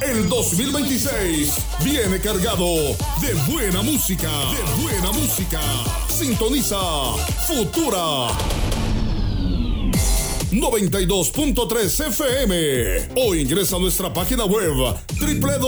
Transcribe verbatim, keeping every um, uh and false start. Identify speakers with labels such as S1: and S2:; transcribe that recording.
S1: El dos mil veintiséis viene cargado de buena música, de buena música. Sintoniza Futura noventa y dos punto tres F M o ingresa a nuestra página web doble u doble u doble u